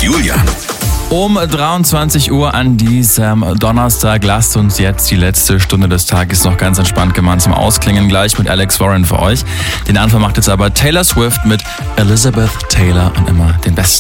Julian. Um 23 Uhr an diesem Donnerstag lasst uns jetzt die letzte Stunde des Tages noch ganz entspannt gemeinsam ausklingen. Gleich mit Alex Warren für euch. Den Anfang macht jetzt aber Taylor Swift mit Elizabeth Taylor und immer den besten.